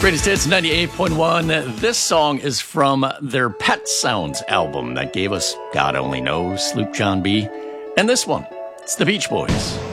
Greatest Hits 98.1. This song is from their Pet Sounds album that gave us God Only Knows, Sloop John B. And this one, it's the Beach Boys.